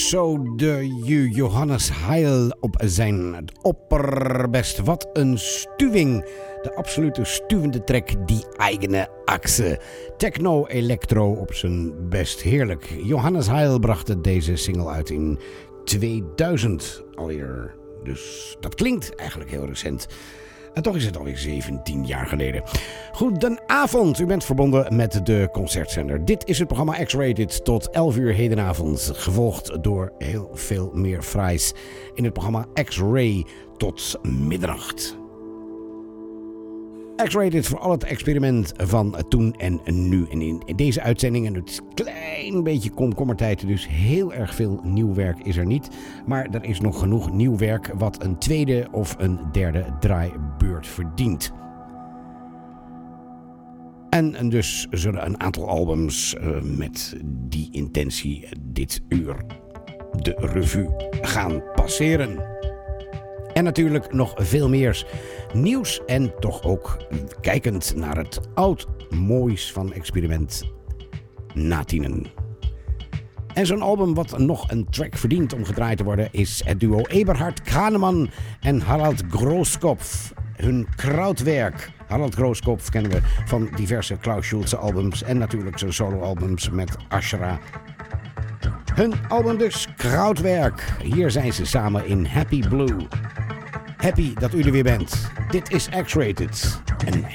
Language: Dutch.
Zo de Johannes Heil op zijn opperbest. Wat een stuwing. De absolute stuwende track, die eigene achse. Techno-electro op zijn best. Heerlijk. Johannes Heil bracht deze single uit in 2000 alweer. Dus dat klinkt eigenlijk heel recent. En toch is het alweer 17 jaar geleden. Goedenavond, u bent verbonden met de Concertzender. Dit is het programma X-Rated tot 11 uur hedenavond. Gevolgd door heel veel meer fraais in het programma X-Ray tot middernacht. X-Rated voor al het experiment van toen en nu. En in deze uitzending, en het is een klein beetje komkommertijd, dus heel erg veel nieuw werk is er niet. Maar er is nog genoeg nieuw werk wat een tweede of een derde draaibeurt verdient. En dus zullen een aantal albums met die intentie dit uur de revue gaan passeren. En natuurlijk nog veel meer nieuws en toch ook kijkend naar het oud moois van experiment na tienen. En zo'n album wat nog een track verdient om gedraaid te worden is het duo Eberhard Kranemann en Harald Grooskopf. Hun Krautwerk. Harald Grooskopf kennen we van diverse Klaus Schulze albums en natuurlijk zijn soloalbums met Ashra. Hun album dus, Krautwerk. Hier zijn ze samen in Happy Blue. Happy dat u er weer bent. Dit is X-Rated.